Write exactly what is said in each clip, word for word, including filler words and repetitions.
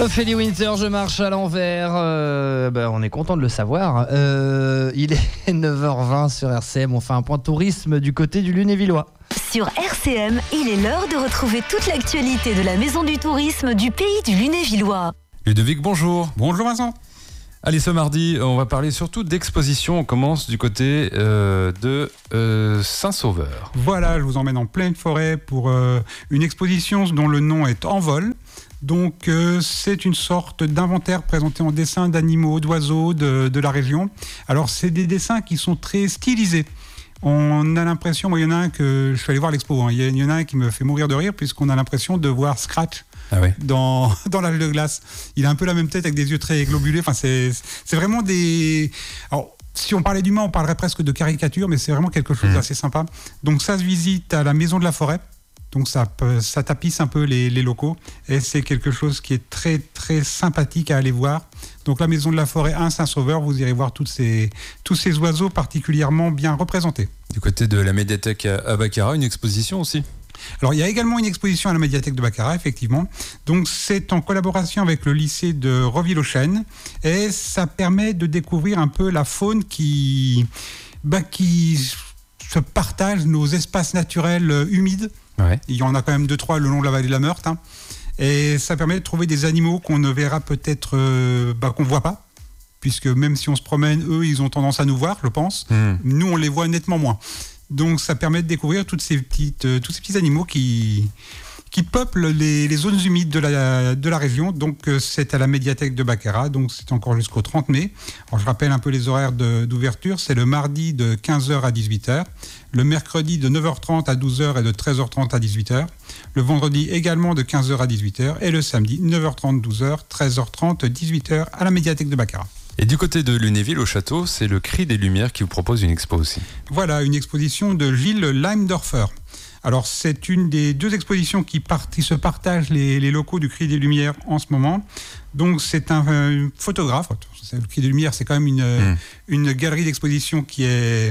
Ophélie Winter, je marche à l'envers. Euh, ben, on est content de le savoir. Euh, il est neuf heures vingt sur R C M. On fait un point tourisme du côté du Lunévillois. Sur R C M, il est l'heure de retrouver toute l'actualité de la Maison du Tourisme du pays du Lunévillois. Ludovic, bonjour. Bonjour Vincent. Allez, ce mardi, on va parler surtout d'exposition. On commence du côté euh, de euh, Saint-Sauveur. Voilà, je vous emmène en pleine forêt pour euh, une exposition dont le nom est En vol. Donc euh, c'est une sorte d'inventaire présenté en dessin d'animaux, d'oiseaux de, de la région. Alors c'est des dessins qui sont très stylisés. On a l'impression, moi il y en a un que je suis allé voir l'expo, hein. il y en a un qui me fait mourir de rire puisqu'on a l'impression de voir Scratch. Ah ouais. Dans, dans l'âge de glace. Il a un peu la même tête avec des yeux très globulés. Enfin, c'est, c'est vraiment des... Alors, si on parlait d'humain, on parlerait presque de caricature, mais c'est vraiment quelque chose d'assez sympa. Donc ça se visite à la Maison de la Forêt. Donc ça, ça tapisse un peu les, les locaux. Et c'est quelque chose qui est très, très sympathique à aller voir. Donc la Maison de la Forêt à Saint-Sauveur, vous irez voir toutes ces, tous ces oiseaux particulièrement bien représentés. Du côté de la médiathèque à Baccarat, une exposition aussi. Alors, il y a également une exposition à la médiathèque de Baccarat, effectivement. Donc, c'est en collaboration avec le lycée de Reville-aux-Chênes. Et ça permet de découvrir un peu la faune qui, bah, qui se partage nos espaces naturels humides. Ouais. Il y en a quand même deux, trois le long de la vallée de la Meurthe. Hein. Et ça permet de trouver des animaux qu'on ne verra peut-être, euh, bah, qu'on ne voit pas. Puisque même si on se promène, eux, ils ont tendance à nous voir, je pense. Mmh. Nous, on les voit nettement moins. Donc ça permet de découvrir toutes ces petites, euh, tous ces petits animaux qui, qui peuplent les, les zones humides de la, de la région. Donc euh, c'est à la médiathèque de Baccarat, donc c'est encore jusqu'au trente mai. Alors je rappelle un peu les horaires de, d'ouverture, c'est le mardi de quinze heures à dix-huit heures, le mercredi de neuf heures trente à douze heures et de treize heures trente à dix-huit heures, le vendredi également de quinze heures à dix-huit heures et le samedi neuf heures trente, douze heures, treize heures trente, dix-huit heures à la médiathèque de Baccarat. Et du côté de Lunéville, au château, c'est le Cri des Lumières qui vous propose une expo aussi. Voilà, une exposition de Gilles Leimdorfer. Alors, c'est une des deux expositions qui, part, qui se partagent les, les locaux du Cri des Lumières en ce moment. Donc, c'est un, un photographe. Le Cri des Lumières, c'est quand même une, mmh. une galerie d'exposition qui est...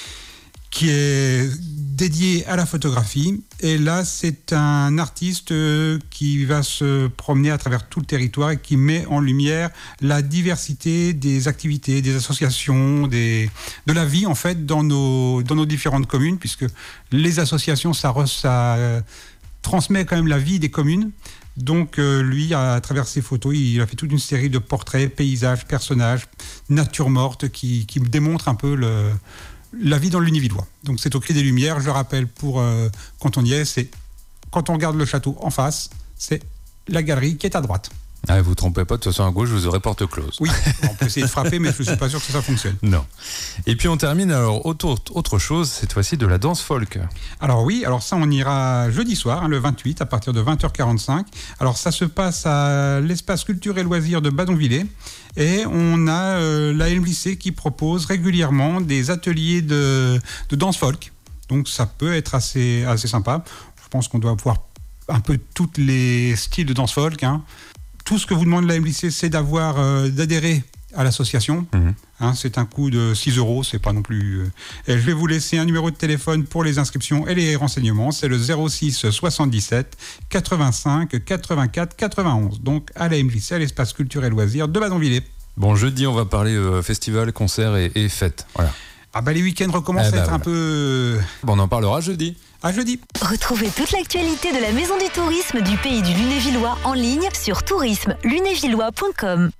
qui est dédié à la photographie. Et là, c'est un artiste qui va se promener à travers tout le territoire et qui met en lumière la diversité des activités, des associations, des, de la vie, en fait, dans nos, dans nos différentes communes, puisque les associations, ça, ça euh, transmet quand même la vie des communes. Donc, euh, lui, à travers ses photos, il a fait toute une série de portraits, paysages, personnages, nature morte, qui, qui démontrent un peu le... la vie dans le Lunévillois. Donc c'est au Cri des Lumières, je le rappelle pour euh, quand on y est, c'est quand on regarde le château en face, c'est la galerie qui est à droite. Ah, vous ne trompez pas, de toute façon à gauche vous aurez porte close. Oui, on peut essayer de frapper, mais je ne suis pas sûr que ça fonctionne. Non. Et puis on termine alors autre, autre chose, cette fois-ci de la danse folk. Alors oui, alors ça on ira jeudi soir, hein, le vingt-huit, à partir de vingt heures quarante-cinq. Alors ça se passe à l'espace culture et loisirs de Badonvillers. Et on a euh, l'A M J C qui propose régulièrement des ateliers de, de danse folk. Donc ça peut être assez, assez sympa. Je pense qu'on doit pouvoir un peu tous les styles de danse folk. Hein. Tout ce que vous demande l'A M J C, c'est d'avoir, euh, d'adhérer à l'association. Mmh. Hein, c'est un coût de six euros, c'est pas non plus... Euh... Et je vais vous laisser un numéro de téléphone pour les inscriptions et les renseignements. C'est le zéro six soixante-dix-sept quatre-vingt-cinq quatre-vingt-quatre quatre-vingt-onze. Donc à l'A M J C, à l'espace culture et loisirs de Badonvillers. Bon, jeudi, on va parler euh, festival, concert et, et fête. Voilà. Ah bah les week-ends recommencent eh bah, à être voilà. un peu... Bon, on en parlera jeudi. À jeudi. Retrouvez toute l'actualité de la Maison du Tourisme du pays du Lunévillois en ligne sur tourisme lunévillois point com.